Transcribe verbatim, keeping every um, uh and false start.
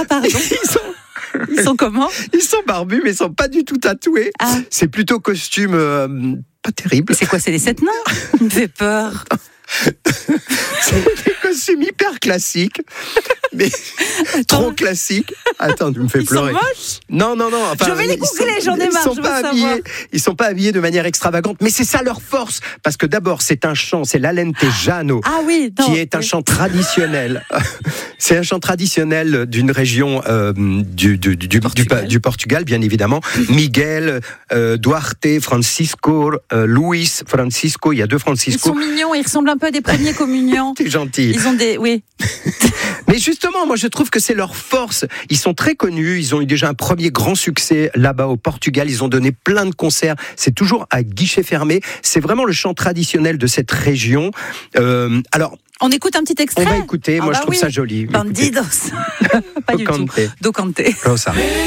Ah, pardon. Ils sont... Ils sont comment ? Ils sont barbus, mais ils sont pas du tout tatoués. Ah. C'est plutôt costume euh, pas terrible. C'est quoi, c'est les sept nains ? Il me fait peur. C'est des costumes hyper classiques, mais Attends. trop classiques. Attends, tu me fais Ils pleurer. sont moches ? Non, non, non. Enfin, Je vais les ils googler, sont- j'en ai ils marre, sont je pas veux habillés, savoir. Ils sont pas habillés de manière extravagante, mais c'est ça leur force. Parce que d'abord, c'est un chant, c'est l'Alentejano. Ah oui, non. Qui est un oui. chant traditionnel. C'est un chant traditionnel d'une région euh, du, du, du, du, Portugal. du, du Portugal, bien évidemment. Miguel, euh, Duarte, Francisco, euh, Luis, Francisco. Il y a deux Ils Francisco. sont mignons, ils ressemblent un peu à des premiers communiants. T'es gentil. Ils ont des... Oui. Mais justement, moi je trouve que c'est leur force. Ils sont très connus, ils ont eu déjà un premier grand succès là-bas au Portugal, ils ont donné plein de concerts, c'est toujours à guichet fermé, c'est vraiment le chant traditionnel de cette région. Euh, alors, On écoute un petit extrait ? on va écouter, Ah moi bah je trouve oui. ça joli. Bandidos. Pas du tout. Docante. Docante. Comme ça.